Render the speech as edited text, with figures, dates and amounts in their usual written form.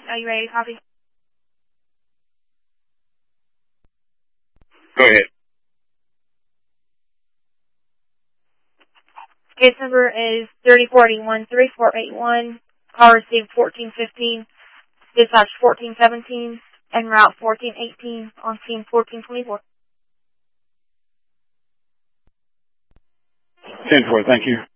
Are you ready to copy? Go ahead. Case number is 3041-3481. Call received 1415. Dispatch 1417. En route 1418. On scene 1424. 10-4, thank you.